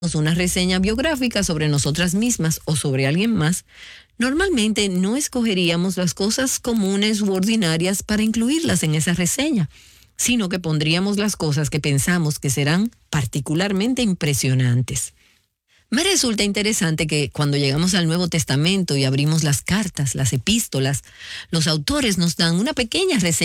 una reseña biográfica sobre nosotras mismas o sobre alguien más, normalmente no escogeríamos las cosas comunes u ordinarias para incluirlas en esa reseña, sino que pondríamos las cosas que pensamos que serán particularmente impresionantes. Me resulta interesante que cuando llegamos al Nuevo Testamento y abrimos las cartas, las epístolas, los autores nos dan una pequeña reseña